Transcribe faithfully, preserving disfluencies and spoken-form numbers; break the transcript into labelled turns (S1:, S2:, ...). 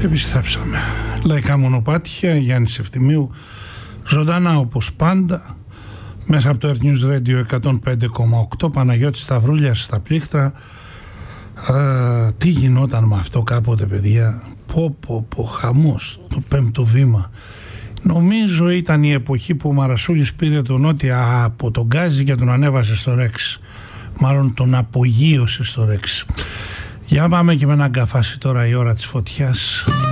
S1: Επιστρέψαμε. Λαϊκά μονοπάτια, Γιάννης Ευθυμίου, ζωντανά όπως πάντα, μέσα από το Earth News Radio εκατόν πέντε κόμμα οκτώ, Παναγιώτης Σταυρούλιας στα πλήκτρα. Α, τι γινόταν με αυτό κάποτε, παιδιά, πω πω πω, χαμός, το πέμπτο βήμα. Νομίζω ήταν η εποχή που ο Μαρασούλης πήρε τον Νότια από τον Γκάζι και τον ανέβασε στο Ρεξ, μάλλον τον απογείωσε στο Ρεξ. Για πάμε και με έναν καφάσι τώρα, η ώρα της φωτιάς.